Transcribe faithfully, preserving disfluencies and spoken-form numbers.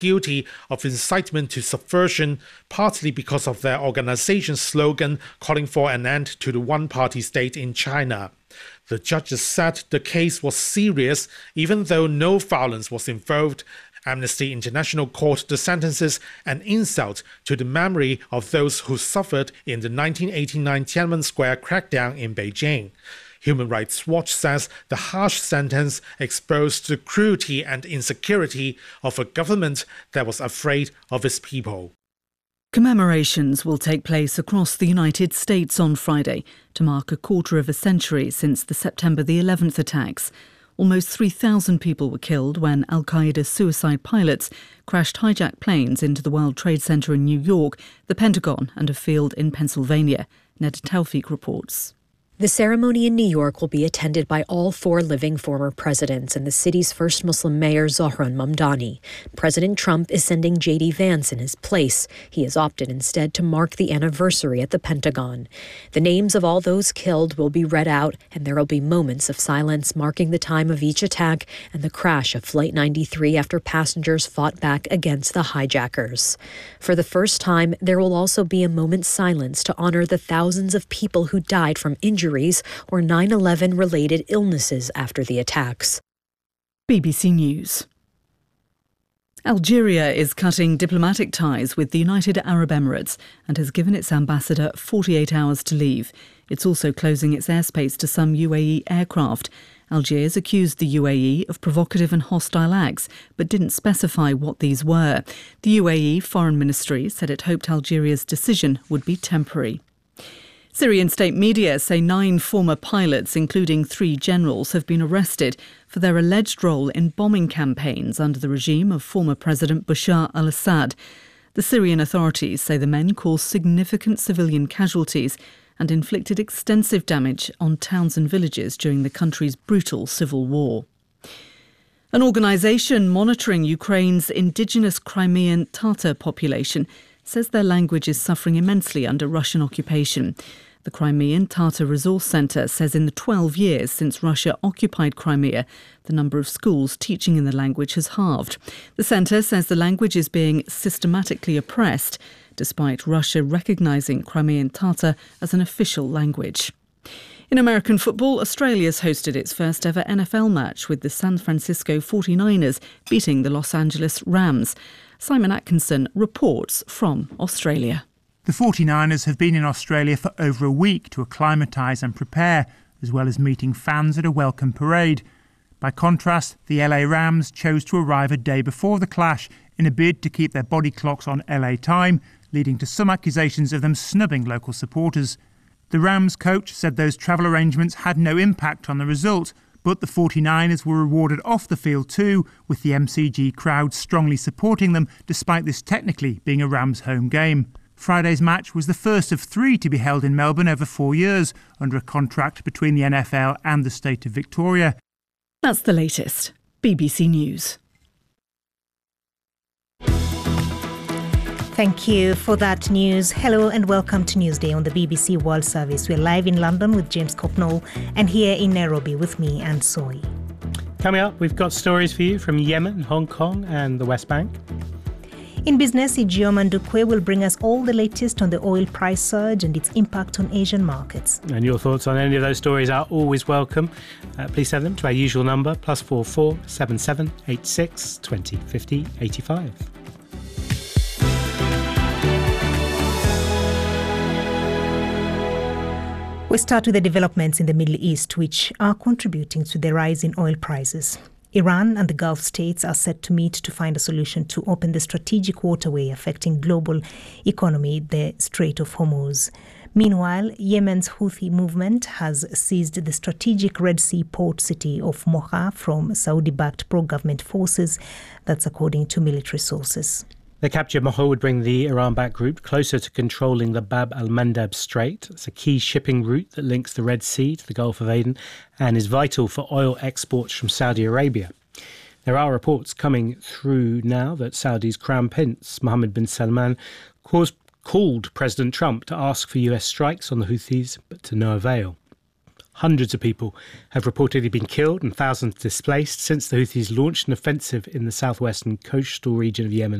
guilty of incitement to subversion, partly because of their organization's slogan calling for an end to the one-party state in China. The judges said the case was serious, even though no violence was involved. Amnesty International called the sentences an insult to the memory of those who suffered in the nineteen eighty-nine Tiananmen Square crackdown in Beijing. Human Rights Watch says the harsh sentence exposed the cruelty and insecurity of a government that was afraid of its people. Commemorations will take place across the United States on Friday to mark a quarter of a century since the September the eleventh attacks. Almost three thousand people were killed when Al-Qaeda suicide pilots crashed hijacked planes into the World Trade Center in New York, the Pentagon and a field in Pennsylvania. Ned Taufik reports. The ceremony in New York will be attended by all four living former presidents and the city's first Muslim mayor, Zohran Mamdani. President Trump is sending J D Vance in his place. He has opted instead to mark the anniversary at the Pentagon. The names of all those killed will be read out, and there will be moments of silence marking the time of each attack and the crash of Flight ninety-three after passengers fought back against the hijackers. For the first time, there will also be a moment's silence to honor the thousands of people who died from injuries or nine eleven related illnesses after the attacks. B B C News. Algeria is cutting diplomatic ties with the United Arab Emirates and has given its ambassador forty-eight hours to leave. It's also closing its airspace to some U A E aircraft. Algiers accused the U A E of provocative and hostile acts, but didn't specify what these were. The U A E Foreign Ministry said it hoped Algeria's decision would be temporary. Syrian state media say nine former pilots, including three generals, have been arrested for their alleged role in bombing campaigns under the regime of former President Bashar al-Assad. The Syrian authorities say the men caused significant civilian casualties and inflicted extensive damage on towns and villages during the country's brutal civil war. An organisation monitoring Ukraine's indigenous Crimean Tatar population says their language is suffering immensely under Russian occupation. The Crimean Tatar Resource Centre says in the twelve years since Russia occupied Crimea, the number of schools teaching in the language has halved. The centre says the language is being systematically oppressed, despite Russia recognising Crimean Tatar as an official language. In American football, Australia's hosted its first ever N F L match with the San Francisco forty-niners beating the Los Angeles Rams. Simon Atkinson reports from Australia. The forty-niners have been in Australia for over a week to acclimatise and prepare, as well as meeting fans at a welcome parade. By contrast, the L A Rams chose to arrive a day before the clash in a bid to keep their body clocks on L A time, leading to some accusations of them snubbing local supporters. The Rams coach said those travel arrangements had no impact on the result, but the forty-niners were rewarded off the field too, with the M C G crowd strongly supporting them despite this technically being a Rams home game. Friday's match was the first of three to be held in Melbourne over four years, under a contract between the N F L and the state of Victoria. That's the latest. B B C News. Thank you for that news. Hello and welcome to Newsday on the B B C World Service. We're live in London with James Cocknell and here in Nairobi with me, Anne Soy. Coming up, we've got stories for you from Yemen, Hong Kong and the West Bank. In business, Ijeoma Ndukwe will bring us all the latest on the oil price surge and its impact on Asian markets. And your thoughts on any of those stories are always welcome. Uh, please send them to our usual number, plus four four seven seven eight six twenty fifty eighty-five. We start with the developments in the Middle East, which are contributing to the rise in oil prices. Iran and the Gulf states are set to meet to find a solution to open the strategic waterway affecting global economy, the Strait of Hormuz. Meanwhile, Yemen's Houthi movement has seized the strategic Red Sea port city of Mocha from Saudi-backed pro-government forces. That's according to military sources. The capture of Mocha would bring the Iran-backed group closer to controlling the Bab al-Mandab Strait. It's a key shipping route that links the Red Sea to the Gulf of Aden and is vital for oil exports from Saudi Arabia. There are reports coming through now that Saudi's Crown Prince, Mohammed bin Salman, caused, called President Trump to ask for U S strikes on the Houthis, but to no avail. Hundreds of people have reportedly been killed and thousands displaced since the Houthis launched an offensive in the southwestern coastal region of Yemen